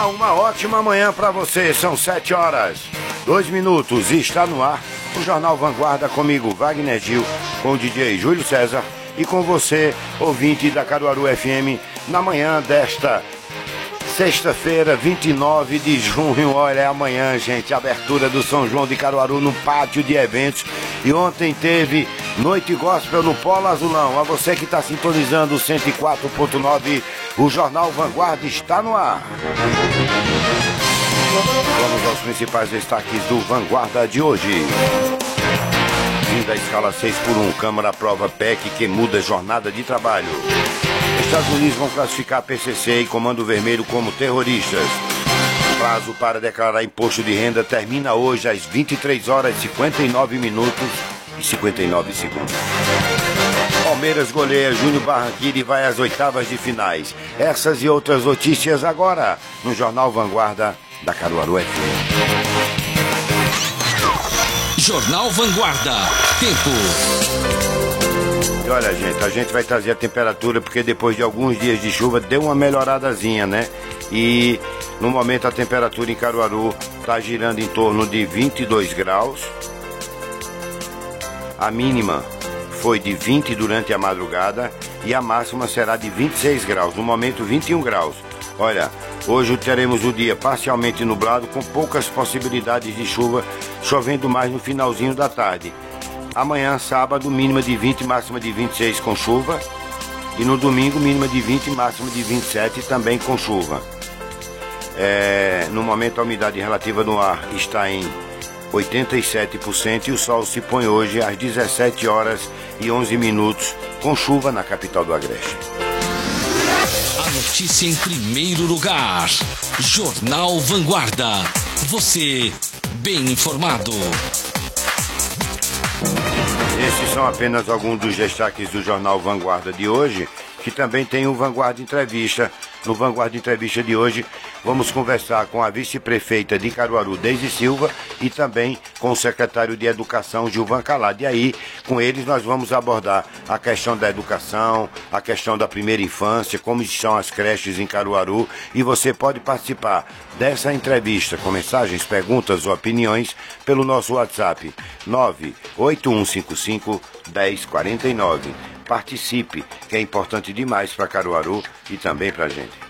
Olá, uma ótima manhã para você. São 7 horas, 2 minutos e está no ar o Jornal Vanguarda comigo, Wagner Gil, com o DJ Júlio César e com você, ouvinte da Caruaru FM, na manhã desta sexta-feira, 29 de junho. Olha, é amanhã, gente, a abertura do São João de Caruaru no pátio de eventos. E ontem teve Noite Gospel no Polo Azulão. A você que está sintonizando o 104.9, o Jornal Vanguarda está no ar. Vamos aos principais destaques do Vanguarda de hoje. Fim da escala 6x1, Câmara aprova PEC que muda a jornada de trabalho. Estados Unidos vão classificar PCC e Comando Vermelho como terroristas. O prazo para declarar imposto de renda termina hoje às 23 horas e 59 minutos e 59 segundos. Palmeiras goleia Júnior Barranquilla e vai às oitavas de finais. Essas e outras notícias agora no Jornal Vanguarda da Caruaru FM. Jornal Vanguarda. Tempo. E olha, gente, a gente vai trazer a temperatura porque depois de alguns dias de chuva deu uma melhoradazinha, né? E no momento a temperatura em Caruaru está girando em torno de 22 graus. A mínima foi de 20 durante a madrugada e a máxima será de 26 graus, no momento 21 graus. Olha, hoje teremos o dia parcialmente nublado com poucas possibilidades de chuva, chovendo mais no finalzinho da tarde. Amanhã, sábado, mínima de 20, máxima de 26 com chuva. E no domingo, mínima de 20, máxima de 27 também com chuva. No momento, a umidade relativa no ar está em 87% e o sol se põe hoje às 17 horas e 11 minutos com chuva na capital do Agreste. A notícia em primeiro lugar. Jornal Vanguarda. Você bem informado. Esses são apenas alguns dos destaques do Jornal Vanguarda de hoje, que também tem o Vanguarda Entrevista. No Vanguarda Entrevista de hoje, vamos conversar com a vice-prefeita de Caruaru, Deise Silva, e também com o secretário de Educação, Gilvan Calado. E aí, com eles, nós vamos abordar a questão da educação, a questão da primeira infância, como estão as creches em Caruaru. E você pode participar dessa entrevista com mensagens, perguntas ou opiniões pelo nosso WhatsApp 981551049. Participe, que é importante demais para Caruaru e também para a gente.